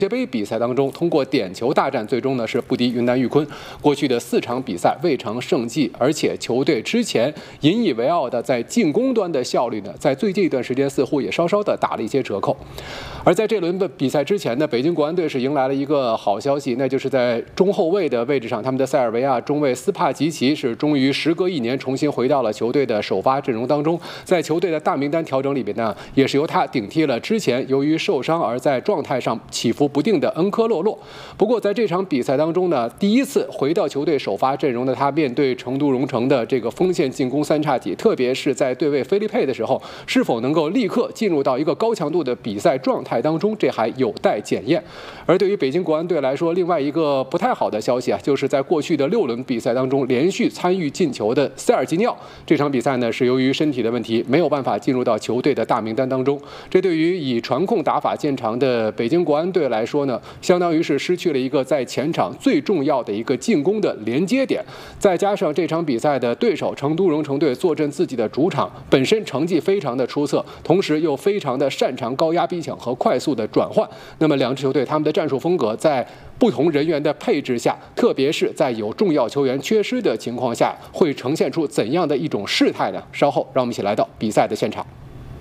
世界杯比赛当中，通过点球大战，最终呢是不敌云南玉坤。过去的4场比赛未尝胜绩，而且球队之前引以为傲的在进攻端的效率呢，在最近一段时间似乎也稍稍的打了一些折扣。而在这轮的比赛之前呢，北京国安队是迎来了一个好消息，那就是在中后卫的位置上，他们的塞尔维亚中卫斯帕吉奇是终于时隔1年重新回到了球队的首发阵容当中。在球队的大名单调整里边呢，也是由他顶替了之前由于受伤而在状态上起伏不定的恩科洛洛。不过在这场比赛当中呢，第一次回到球队首发阵容的他，面对成都蓉城的这个锋线进攻三叉戟，特别是在对位菲利佩的时候，是否能够立刻进入到一个高强度的比赛状态当中，这还有待检验。而对于北京国安队来说，另外一个不太好的消息啊，就是在过去的6轮比赛当中连续参与进球的塞尔吉尼奥，这场比赛呢是由于身体的问题没有办法进入到球队的大名单当中。这对于以传控打法见长的北京国安队来说呢，相当于是失去了一个在前场最重要的一个进攻的连接点。再加上这场比赛的对手成都蓉城队坐镇自己的主场，本身成绩非常的出色，同时又非常的擅长高压逼抢和快速的转换。那么两支球队他们的战术风格在不同人员的配置下，特别是在有重要球员缺失的情况下，会呈现出怎样的一种事态呢？稍后让我们一起来到比赛的现场。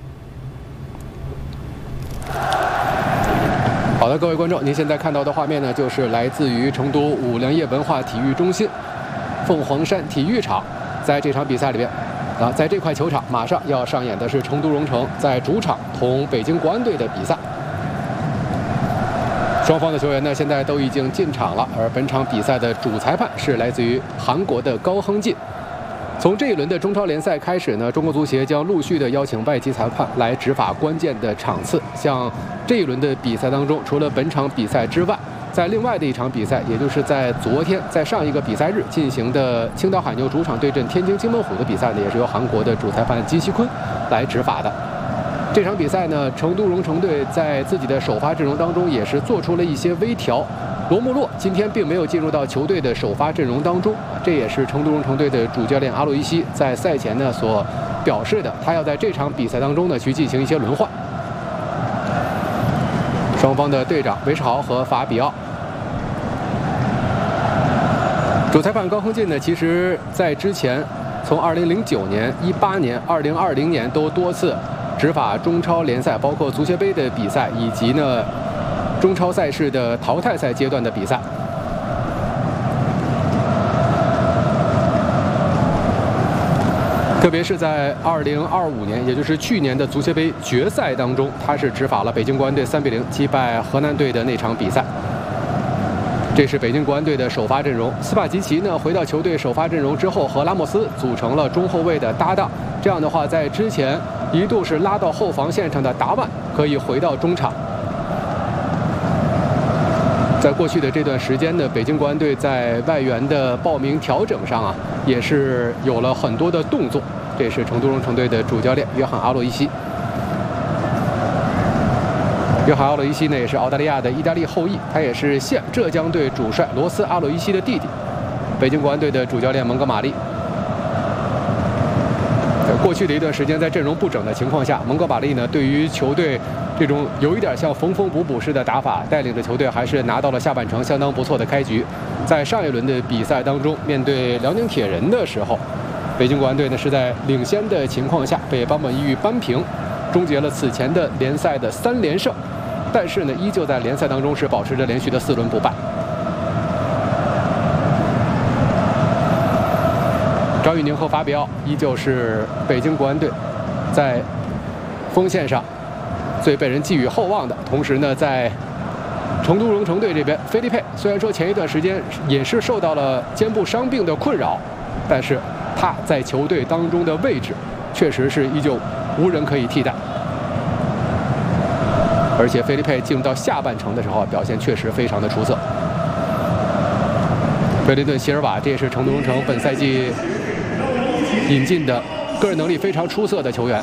好的，各位观众，您现在看到的画面呢，就是来自于成都五粮液文化体育中心凤凰山体育场。在这场比赛里边在这块球场马上要上演的是成都蓉城在主场同北京国安队的比赛。双方的球员呢，现在都已经进场了，而本场比赛的主裁判是来自于韩国的高亨进。从这一轮的中超联赛开始呢，中国足协将陆续的邀请外籍裁判来执法关键的场次。像这一轮的比赛当中，除了本场比赛之外，在另外的一场比赛，也就是在昨天，在上一个比赛日进行的青岛海牛主场对阵天津津门虎的比赛呢，也是由韩国的主裁判金熙坤来执法的。这场比赛呢，成都蓉城队在自己的首发阵容当中也是做出了一些微调。罗穆洛今天并没有进入到球队的首发阵容当中，这也是成都蓉城队的主教练阿洛伊西在赛前呢所表示的，他要在这场比赛当中呢去进行一些轮换。双方的队长韦世豪和法比奥，主裁判高亨进呢，其实在之前从2009年、18年、2020年都多次执法中超联赛，包括足协杯的比赛，以及呢中超赛事的淘汰赛阶段的比赛。特别是在2025年，也就是去年的足协杯决赛当中，他是执法了北京国安队3比0击败河南队的那场比赛。这是北京国安队的首发阵容。斯帕吉奇呢回到球队首发阵容之后，和拉莫斯组成了中后卫的搭档。这样的话，在之前一度是拉到后防线上的达万可以回到中场。在过去的这段时间呢，北京国安队在外援的报名调整上啊，也是有了很多的动作。这是成都蓉城队的主教练约翰·阿洛伊西。约翰·阿洛伊西呢，也是澳大利亚的意大利后裔，他也是现浙江队主帅罗斯·阿洛伊西的弟弟。北京国安队的主教练蒙哥马利。在过去的一段时间，在阵容不整的情况下，蒙哥马利呢，对于球队这种有一点像缝缝补补式的打法，带领着球队还是拿到了下半程相当不错的开局。在上一轮的比赛当中，面对辽宁铁人的时候，北京国安队呢是在领先的情况下被坂本一玉扳平，终结了此前的联赛的3连胜，但是呢，依旧在联赛当中是保持着连续的4轮不败。张玉宁和法比奥依旧是北京国安队在锋线上最被人寄予厚望的。同时呢，在成都蓉城队这边，菲利佩虽然说前一段时间也是受到了肩部伤病的困扰，但是他在球队当中的位置确实是依旧无人可以替代。而且菲利佩进入到下半程的时候，表现确实非常的出色。贝林顿·席尔瓦，这也是成都蓉城本赛季引进的个人能力非常出色的球员。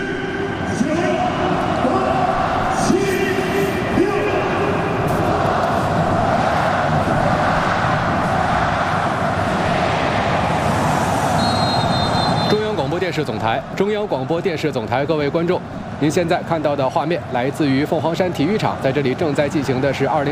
中央广播电视总台，各位观众，您现在看到的画面来自于凤凰山体育场，在这里正在进行的是2022